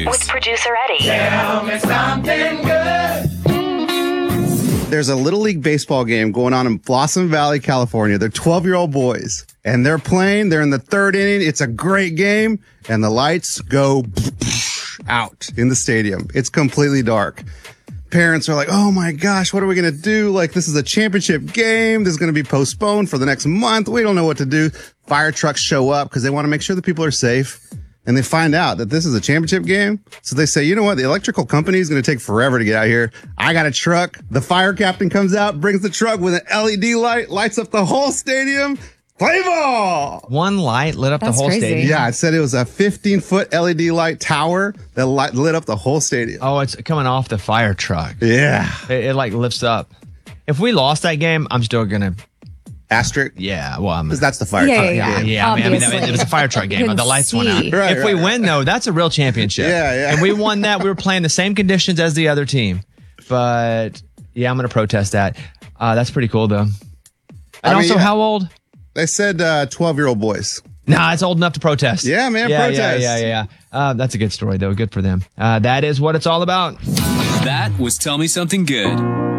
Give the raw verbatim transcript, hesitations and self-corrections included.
With producer Eddie. Tell me something good. There's a Little League baseball game going on in Blossom Valley, California. They're twelve-year-old boys, and they're playing. They're in the third inning. It's a great game, and the lights go out in the stadium. It's completely dark. Parents are like, oh my gosh, what are we going to do? Like, this is a championship game. This is going to be postponed for the next month. We don't know what to do. Fire trucks show up because they want to make sure that people are safe. And they find out that this is a championship game. So they say, you know what? The electrical company is going to take forever to get out here. I got a truck. The fire captain comes out, brings the truck with an L E D light, lights up the whole stadium. Play ball! One light lit up That's the whole crazy. stadium. Yeah, it said it was a fifteen-foot L E D light tower that light, lit up the whole stadium. Oh, it's coming off the fire truck. Yeah. It, it like lifts up. If we lost that game, I'm still gonna. Asterisk? Yeah, well, I'm. Because that's the fire Yeah, truck. yeah, Yeah, yeah. yeah. I mean, I mean, Obviously. it was a fire truck game. Couldn't The lights went out. see. Right, if we right. win, though, that's a real championship. Yeah, yeah. And we won that. We were playing the same conditions as the other team. But yeah, I'm going to protest that. Uh, that's pretty cool, though. And I mean, also, yeah. how old? They said uh, twelve-year-old boys. Nah, it's old enough to protest. Yeah, man, yeah, protest. Yeah, yeah, yeah. Uh, that's a good story, though. Good for them. Uh, that is what it's all about. That was Tell Me Something Good.